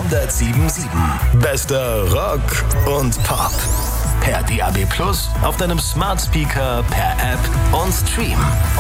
107.7. Bester Rock und Pop. Per DAB+ auf deinem Smart Speaker, per App und Stream.